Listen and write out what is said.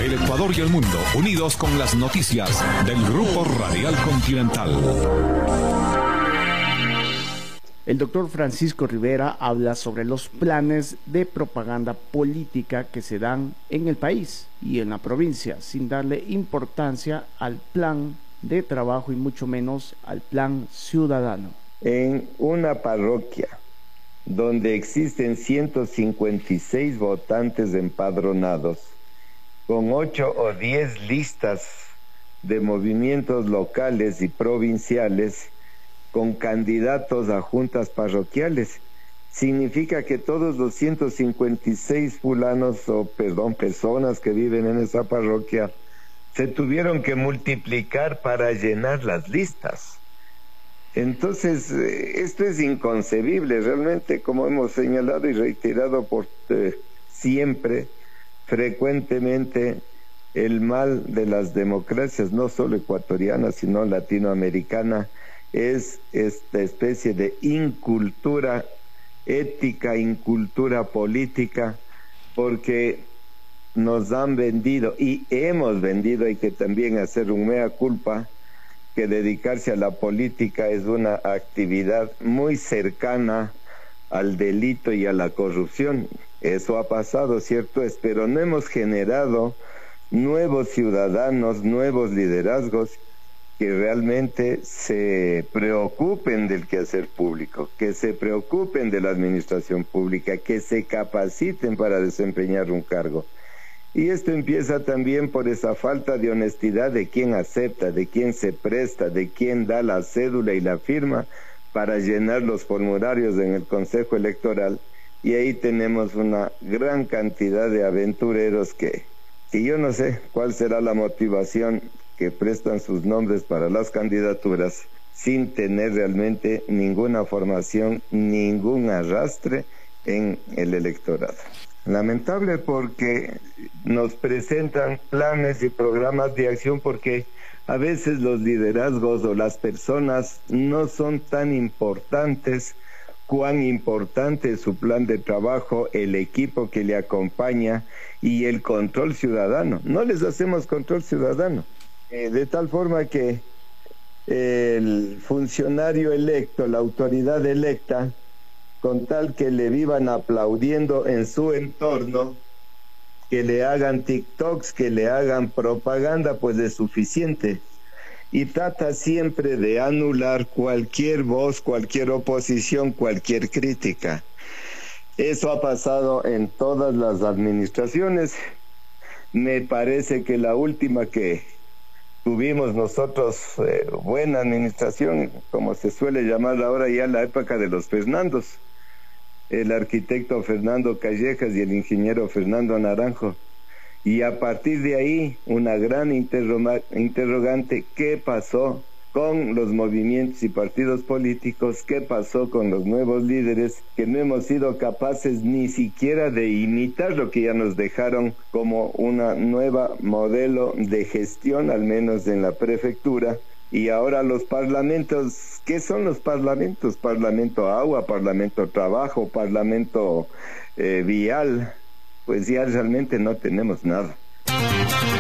El Ecuador y el mundo, unidos con las noticias del Grupo Radial Continental. El doctor Francisco Rivera habla sobre los planes de propaganda política que se dan en el país y en la provincia, sin darle importancia al plan de trabajo y mucho menos al plan ciudadano. En una parroquia donde existen 156 votantes empadronados, con 8 o 10 listas de movimientos locales y provinciales, con candidatos a juntas parroquiales, significa que todos los 156 personas que viven en esa parroquia se tuvieron que multiplicar para llenar las listas. Entonces, esto es inconcebible, realmente, como hemos señalado y reiterado por siempre, frecuentemente, el mal de las democracias, no solo ecuatoriana, sino latinoamericana, es esta especie de incultura ética, incultura política, porque nos han vendido y hemos vendido, hay que también hacer un mea culpa, que dedicarse a la política es una actividad muy cercana al delito y a la corrupción. Eso ha pasado, cierto es, pero no hemos generado nuevos ciudadanos, nuevos liderazgos que realmente se preocupen del quehacer público, que se preocupen de la administración pública, que se capaciten para desempeñar un cargo. Y esto empieza también por esa falta de honestidad de quien acepta, de quien se presta, de quien da la cédula y la firma para llenar los formularios en el Consejo Electoral. Y ahí tenemos una gran cantidad de aventureros que yo no sé cuál será la motivación que prestan sus nombres para las candidaturas sin tener realmente ninguna formación, ningún arrastre en el electorado. Lamentable porque nos presentan planes y programas de acción porque a veces los liderazgos o las personas no son tan importantes cuán importante es su plan de trabajo, el equipo que le acompaña y el control ciudadano. No les hacemos control ciudadano. De tal forma que el funcionario electo, la autoridad electa, con tal que le vivan aplaudiendo en su entorno, que le hagan TikToks, que le hagan propaganda, pues es suficiente. Y trata siempre de anular cualquier voz, cualquier oposición, cualquier crítica. Eso ha pasado en todas las administraciones. Me parece que la última que tuvimos nosotros, buena administración, como se suele llamar ahora ya la época de los Fernandos, el arquitecto Fernando Callejas y el ingeniero Fernando Naranjo. Y a partir de ahí, una gran interrogante, ¿qué pasó con los movimientos y partidos políticos? ¿Qué pasó con los nuevos líderes que no hemos sido capaces ni siquiera de imitar lo que ya nos dejaron como una nueva modelo de gestión, al menos en la prefectura? Y ahora los parlamentos, ¿qué son los parlamentos? Parlamento agua, parlamento trabajo, parlamento vial, pues ya realmente no tenemos nada.